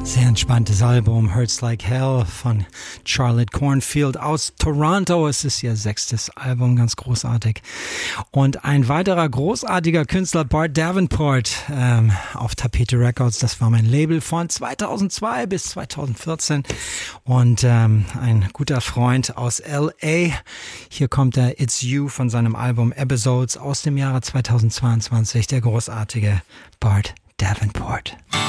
Sehr entspanntes Album, Hurts Like Hell von Charlotte Cornfield aus Toronto. Es ist ihr 6. Album, ganz großartig. Und ein weiterer großartiger Künstler, Bart Davenport, auf Tapete Records. Das war mein Label von 2002 bis 2014. Und ein guter Freund aus L.A. Hier kommt der It's You von seinem Album Episodes aus dem Jahre 2022. Der großartige Bart Davenport.